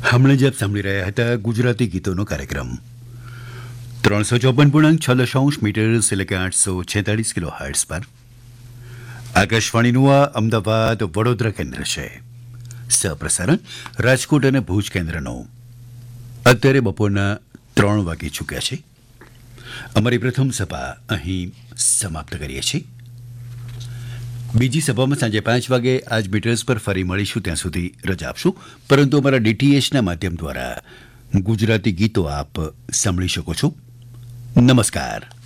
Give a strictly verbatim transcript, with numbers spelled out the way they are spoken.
હમણાં જ આપ સાંભળી રહ્યા હતા ગુજરાતી ગીતોનો કાર્યક્રમ ત્રણસો ચોપન પૂર્ણાંક છ દશાંશ મીટર એટલે કે આઠસો છેતાળીસ કિલો હર્ટ્ઝ પર આકાશવાણીનું આ અમદાવાદ વડોદરા કેન્દ્ર છે. સહપ્રસારણ રાજકોટ અને ભુજ કેન્દ્રનો. અત્યારે બપોરના ત્રણ વાગી ચૂક્યા છે. અમારી પ્રથમ સભા અહીં સમાપ્ત કરીએ છીએ. બીજી સભામાં સાંજે પાંચ વાગે આજ મીટર્સ પર ફરી મળીશું. ત્યાં સુધી રજા આપશું, પરંતુ અમારા ડીટીએચના માધ્યમ દ્વારા ગુજરાતી ગીતો આપ સાંભળી શકો છો. નમસ્કાર.